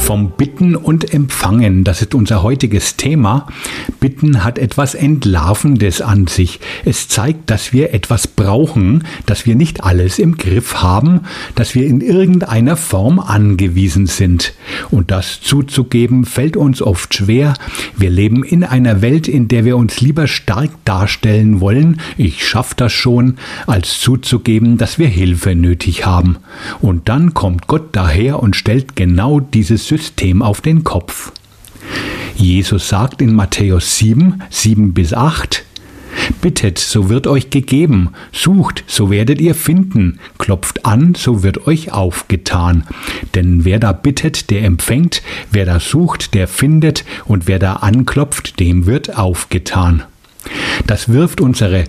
Vom Bitten und Empfangen, das ist unser heutiges Thema. Bitten hat etwas Entlarvendes an sich. Es zeigt, dass wir etwas brauchen, dass wir nicht alles im Griff haben, dass wir in irgendeiner Form angewiesen sind. Und das zuzugeben, fällt uns oft schwer. Wir leben in einer Welt, in der wir uns lieber stark darstellen wollen, ich schaffe das schon, als zuzugeben, dass wir Hilfe nötig haben. Und dann kommt Gott daher und stellt genau dieses System auf den Kopf. Jesus sagt in Matthäus 7:7-8: Bittet, so wird euch gegeben, sucht, so werdet ihr finden, klopft an, so wird euch aufgetan. Denn wer da bittet, der empfängt, wer da sucht, der findet, und wer da anklopft, dem wird aufgetan. Das wirft unsere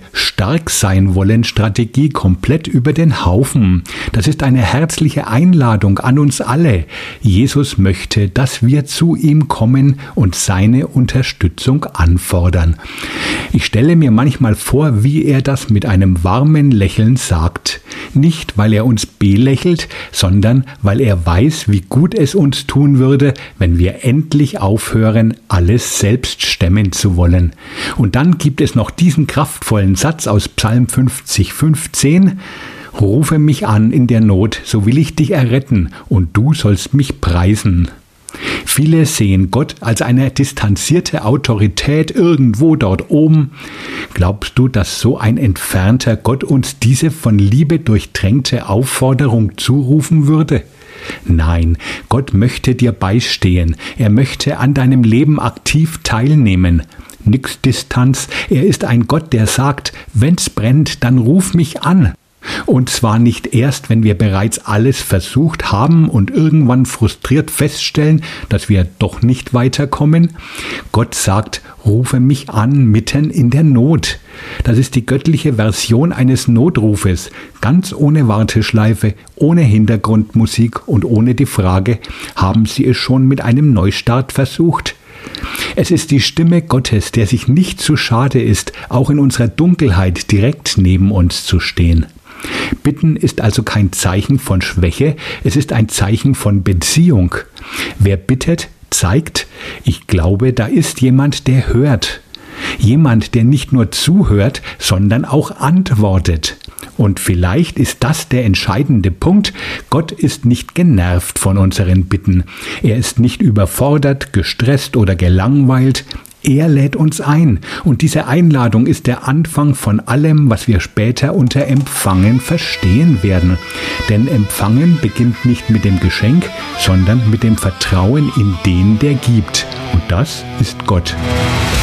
Stark-sein-wollen-Strategie komplett über den Haufen. Das ist eine herzliche Einladung an uns alle. Jesus möchte, dass wir zu ihm kommen und seine Unterstützung anfordern. Ich stelle mir manchmal vor, wie er das mit einem warmen Lächeln sagt. Nicht, weil er uns belächelt, sondern weil er weiß, wie gut es uns tun würde, wenn wir endlich aufhören, alles selbst stemmen zu wollen. Und dann gibt es noch diesen kraftvollen Satz aus Psalm 50,15: Rufe mich an in der Not, so will ich dich erretten, und du sollst mich preisen. Viele sehen Gott als eine distanzierte Autorität irgendwo dort oben. Glaubst du, dass so ein entfernter Gott uns diese von Liebe durchtränkte Aufforderung zurufen würde? Nein, Gott möchte dir beistehen. Er möchte an deinem Leben aktiv teilnehmen. Nix Distanz. Er ist ein Gott, der sagt, wenn's brennt, dann ruf mich an. Und zwar nicht erst, wenn wir bereits alles versucht haben und irgendwann frustriert feststellen, dass wir doch nicht weiterkommen. Gott sagt, rufe mich an mitten in der Not. Das ist die göttliche Version eines Notrufes, ganz ohne Warteschleife, ohne Hintergrundmusik und ohne die Frage, haben Sie es schon mit einem Neustart versucht? Es ist die Stimme Gottes, der sich nicht zu schade ist, auch in unserer Dunkelheit direkt neben uns zu stehen. Bitten ist also kein Zeichen von Schwäche, es ist ein Zeichen von Beziehung. Wer bittet, zeigt, ich glaube, da ist jemand, der hört. Jemand, der nicht nur zuhört, sondern auch antwortet. Und vielleicht ist das der entscheidende Punkt. Gott ist nicht genervt von unseren Bitten. Er ist nicht überfordert, gestresst oder gelangweilt. Er lädt uns ein. Und diese Einladung ist der Anfang von allem, was wir später unter Empfangen verstehen werden. Denn Empfangen beginnt nicht mit dem Geschenk, sondern mit dem Vertrauen in den, der gibt. Und das ist Gott.